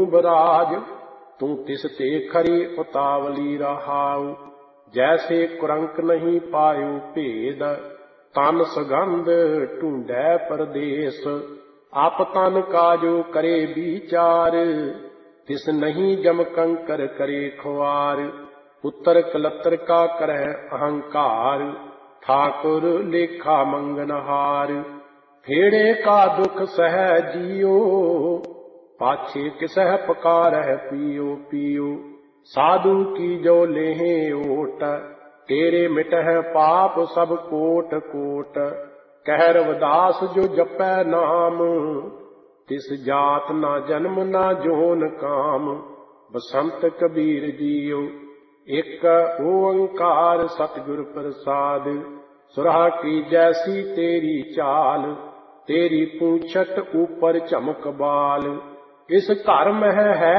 Barrage. तू तिस ते खरी उतावली रहाऊ, जैसे कुरंक नहीं पायो भेद। तन सुगंध ढूंढै परदेस, आप तन काजो करे विचार। तिस नहीं जम कंकर करे खुआर, पुत्र कलत्र का करह अहंकार। ठाकुर लेखा मंगनहार, फेड़े का दुख सह जियो। पाछे किसह पुकारह पियो पियो, साधु की जो लेहे ओट। तेरे मिटह पाप सब कोट कोट, कह रविदास जो जपै नाम। तिस जात ना जन्म ना जोन काम, बसंत कबीर जियो। एक ओंकार सतगुर प्रसाद, सुरहा की जैसी तेरी चाल। तेरी पूंछत ऊपर चमक बाल, इस घर में है